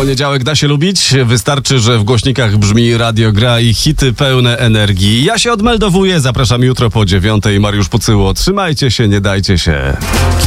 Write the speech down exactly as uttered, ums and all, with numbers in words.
Poniedziałek da się lubić. Wystarczy, że w głośnikach brzmi Radio Gra i hity pełne energii. Ja się odmeldowuję. Zapraszam jutro po dziewiątej. Mariusz Pucyło. Trzymajcie się, nie dajcie się.